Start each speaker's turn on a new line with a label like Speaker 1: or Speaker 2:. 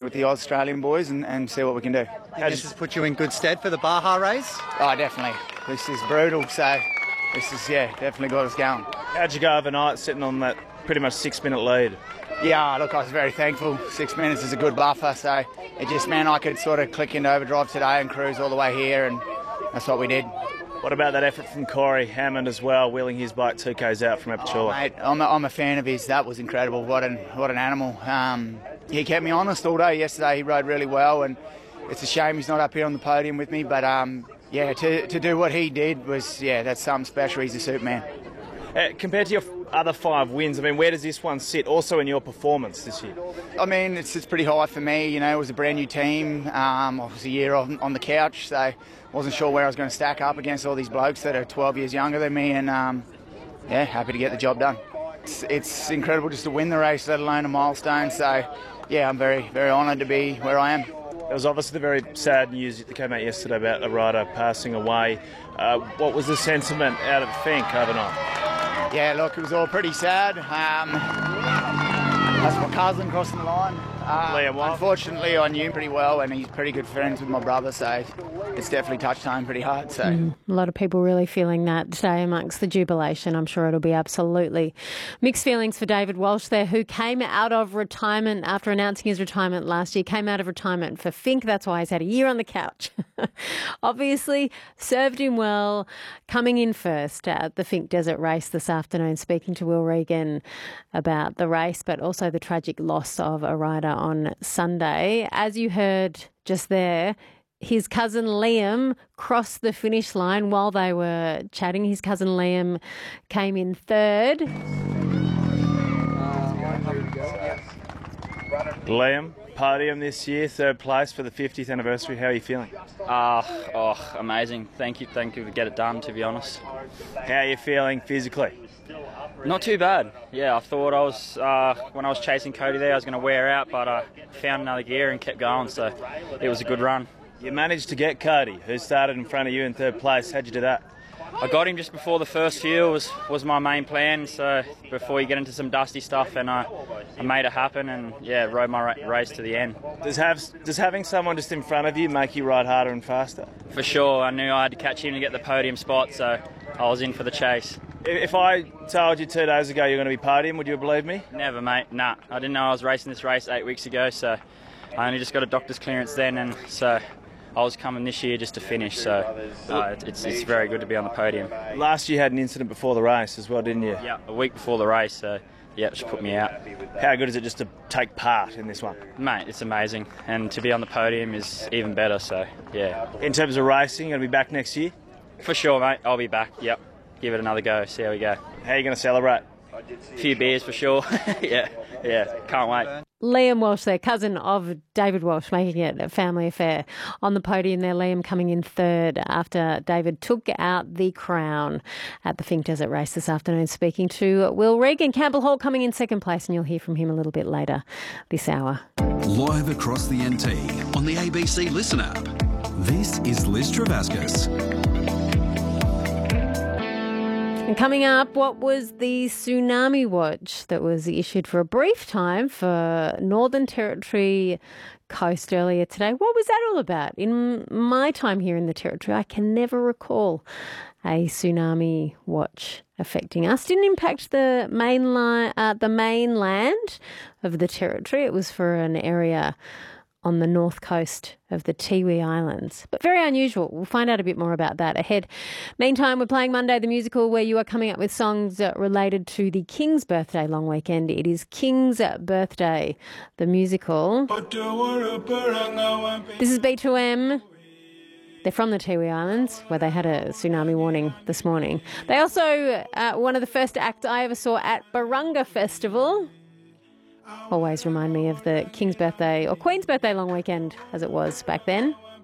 Speaker 1: with the Australian boys and see what we can do.
Speaker 2: This has put you in good stead for the Baja race?
Speaker 1: Oh, definitely. This is brutal, so this is, definitely got us going.
Speaker 3: How'd you go overnight sitting on that pretty much 6-minute lead?
Speaker 1: Yeah, look, I was very thankful. 6 minutes is a good buffer, so it just meant I could sort of click into overdrive today and cruise all the way here, and that's what we did.
Speaker 3: What about that effort from Corey Hammond as well, wheeling his bike 2Ks out from Apachula?
Speaker 1: Mate, I'm a fan of his. That was incredible. What an animal. He kept me honest all day yesterday. He rode really well, and it's a shame he's not up here on the podium with me. But to do what he did was that's something special. He's a superman.
Speaker 3: Compared to your other 5 wins, I mean, where does this one sit also in your performance this year?
Speaker 1: I mean, it's pretty high for me. It was a brand new team. I was a year on the couch, so wasn't sure where I was going to stack up against all these blokes that are 12 years younger than me, and happy to get the job done. It's incredible just to win the race, let alone a milestone. So I'm very, very honoured to be where I am.
Speaker 3: There was obviously the very sad news that came out yesterday about a rider passing away. What was the sentiment out at Finke overnight?
Speaker 1: Yeah, look, it was all pretty sad. That's my cousin crossing the line.
Speaker 3: Liam Wild.
Speaker 1: Unfortunately, I knew him pretty well, and he's pretty good friends with my brother, so it's definitely touched home pretty hard. So
Speaker 4: a lot of people really feeling that today amongst the jubilation. I'm sure it'll be absolutely mixed feelings for David Walsh there, who came out of retirement after announcing his retirement last year, came out of retirement for Finke. That's why he's had a year on the couch. Obviously served him well, coming in first at the Finke Desert Race this afternoon, speaking to Will Regan about the race, but also the tragic loss of a rider on Sunday. As you heard just there, his cousin Liam crossed the finish line while they were chatting. His cousin Liam came in third.
Speaker 3: Liam, podium this year, 3rd place for the 50th anniversary. How are you feeling?
Speaker 5: Amazing. Thank you to get it done, to be honest.
Speaker 3: How are you feeling physically?
Speaker 5: Not too bad. Yeah, I thought I was, when I was chasing Cody there, I was going to wear out, but I found another gear and kept going, so it was a good run.
Speaker 3: You managed to get Cody, who started in front of you in 3rd place. How'd you do that?
Speaker 5: I got him just before the first few was my main plan, so before you get into some dusty stuff, and I made it happen and rode my race to the end.
Speaker 3: Does having someone just in front of you make you ride harder and faster?
Speaker 5: For sure. I knew I had to catch him to get the podium spot, so I was in for the chase.
Speaker 3: If I told you 2 days ago you're going to be podium, would you have believed me?
Speaker 5: Never, mate. Nah. I didn't know I was racing this race 8 weeks ago, so I only just got a doctor's clearance then, and so I was coming this year just to finish, so it's very good to be on the podium.
Speaker 3: Last year you had an incident before the race as well, didn't you?
Speaker 5: Yeah, a week before the race, so it just put me out.
Speaker 3: How good is it just to take part in this one?
Speaker 5: Mate, it's amazing, and to be on the podium is even better, so yeah.
Speaker 3: In terms of racing, you're going to be back next year?
Speaker 5: For sure, mate, I'll be back, yep. Give it another go, see how we go.
Speaker 3: How are you going to celebrate?
Speaker 5: A few beers for sure. yeah, can't wait.
Speaker 4: Liam Walsh there, cousin of David Walsh, making it a family affair. On the podium there, Liam coming in third after David took out the crown at the Finke Desert Race this afternoon, speaking to Will Regan. Campbell Hall coming in 2nd place, and you'll hear from him a little bit later this hour.
Speaker 6: Live across the NT on the ABC Listen app. This is Liz Travascus.
Speaker 4: And coming up, what was the tsunami watch that was issued for a brief time for Northern Territory coast earlier today? What was that all about? In my time here in the Territory, I can never recall a tsunami watch affecting us. Didn't impact the mainland of the Territory. It was for an area on the north coast of the Tiwi Islands. But very unusual. We'll find out a bit more about that ahead. Meantime, we're playing Monday the Musical, where you are coming up with songs related to the King's birthday long weekend. It is King's Birthday, the musical. This is B2M. They're from the Tiwi Islands, where they had a tsunami warning this morning. They also, one of the first acts I ever saw at Barunga Festival. Always remind me of the King's birthday or Queen's birthday long weekend as it was back then.